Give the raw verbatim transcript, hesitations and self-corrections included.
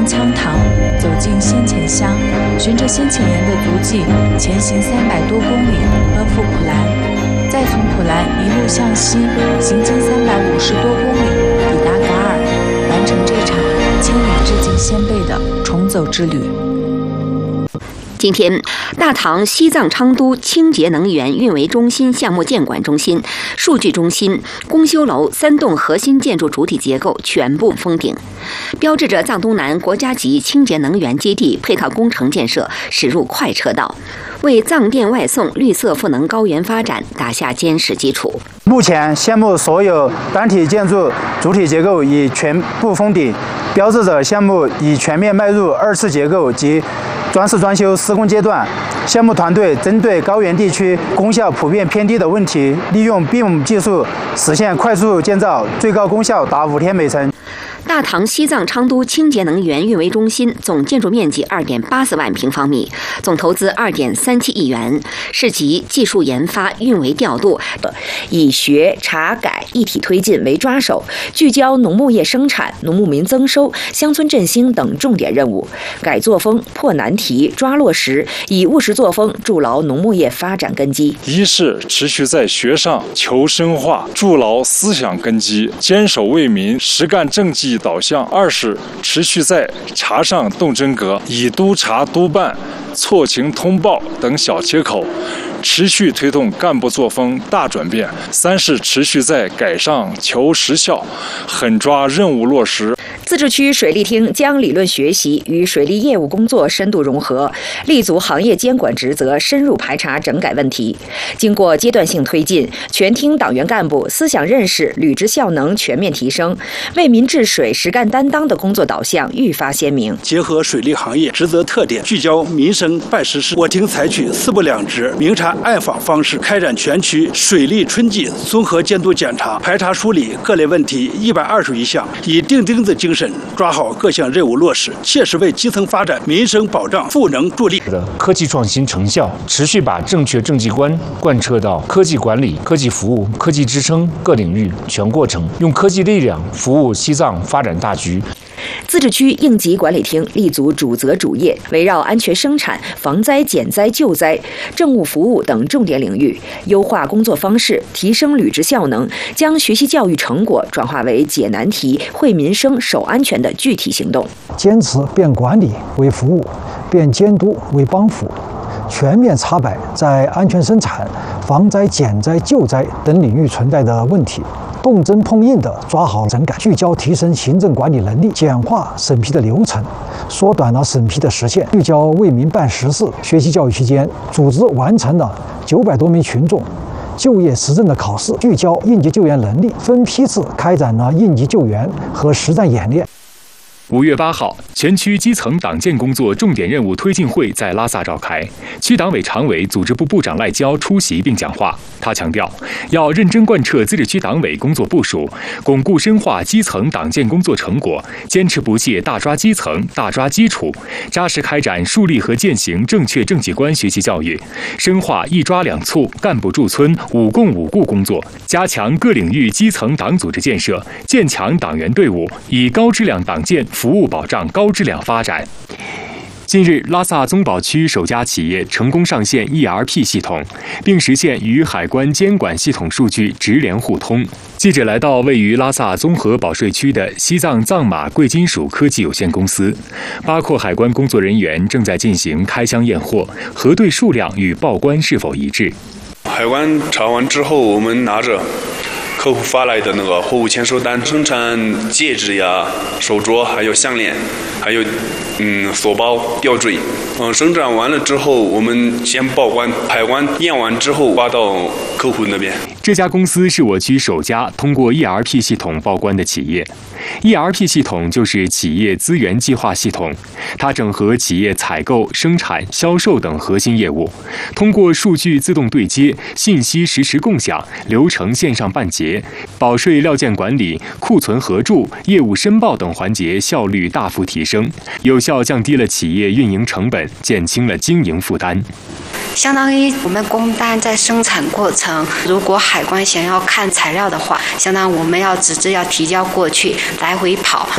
羌塘，走进先遣乡，循着先遣人的足迹前行三百多公里，奔赴普兰，再从普兰一路向西，行经三百五十多公里，抵达噶尔，完成这场千里致敬先辈的重走之旅。 今天，大唐西藏昌都清洁能源运维中心项目建管中心、数据中心、公修楼三栋核心建筑主体结构全部封顶，标志着藏东南国家级清洁能源基地配套工程建设驶入快车道，为藏电外送绿色赋能高原发展打下坚实基础。 目前，项目所有单体建筑主体结构已全部封顶，标志着项目已全面迈入二次结构及装饰装修施工阶段。项目团队针对高原地区功效普遍偏低的问题，利用 B I M 技术实现快速建造，最高功效达五天每层。 大唐西藏昌都清洁能源运维中心总建筑面积二点八四万平方米，总投资二点三七亿元，是集技术研发、运维调度、以学查改一体推进为抓手，聚焦农牧业生产、农牧民增收、乡村振兴等重点任务，改作风、破难题、抓落实，以务实作风筑牢农牧业发展根基。 一是持续在学上求深化，筑牢思想根基，坚守为民、实干政绩导向；二是持续在查上动真格，以督查督办、错情通报等小切口持续推动干部作风大转变；三是持续在改上求实效，狠抓任务落实。 自治区水利厅将理论学习与水利业务工作深度融合，立足行业监管职责，深入排查整改问题。经过阶段性推进，全厅党员干部思想认识、履职效能全面提升，为民治水实干担当的工作导向愈发鲜明。 结合水利行业职责特点，聚焦民生办实事，我厅采取四不两直、明察暗访方式，开展全区水利春季综合监督检查，排查梳理各类问题一百二十余项，以钉钉子精神抓好各项任务落实，切实为基层发展、民生保障赋能助力。 科技创新成效，持续把正确政绩观贯彻到科技管理、科技服务、科技支撑各领域全过程，用科技力量服务西藏发展大局。 自治区应急管理厅立足主责主业，围绕安全生产、防灾减灾救灾、政务服务等重点领域，优化工作方式，提升履职效能，将学习教育成果转化为解难题、惠民生、守安全的具体行动。 坚持变管理为服务，变监督为帮扶，全面查摆在安全生产、防灾减灾救灾等领域存在的问题，动真碰硬地抓好整改，聚焦提升行政管理能力，简化审批的流程，缩短了审批的时限，聚焦为民办实事。学习教育期间，组织完成了九百多名群众就业实证的考试，聚焦应急救援能力，分批次开展了应急救援和实战演练。 五月八号，全区基层党建工作重点任务推进会在拉萨召开，区党委常委、组织部部长赖娇出席并讲话。他强调，要认真贯彻自治区党委工作部署，巩固深化基层党建工作成果，坚持不懈大抓基层、大抓基础，扎实开展树立和践行正确政绩观学习教育，深化一抓两促、干部驻村、五共五固工作，加强各领域基层党组织建设，建强党员队伍，以高质量党建服务保障高质量发展。近日，拉萨宗保区首家企业成功上线 E R P 系统，并实现与海关监管系统数据直联互通。记者来到位于拉萨综合保税区的西藏藏马贵金属科技有限公司，巴廓海关工作人员正在进行开箱验货，核对数量与报关是否一致。 海关查完之后，我们拿着客户发来的那个货物签收单，生产戒指呀、手镯，还有项链，还有嗯锁包、吊坠。嗯，生产完了之后，我们先报关，海关验完之后发到客户那边。 这家公司是我区首家通过 E R P 系统报关的企业。E R P 系统就是企业资源计划系统，它整合企业采购、生产、销售等核心业务，通过数据自动对接、信息实时共享、流程线上办结，保税料件管理、库存核注、业务申报等环节效率大幅提升，有效降低了企业运营成本，减轻了经营负担。 相当于我们工单在生产过程，如果海关想要看材料的话，相当于我们要纸质要提交过去，来回跑，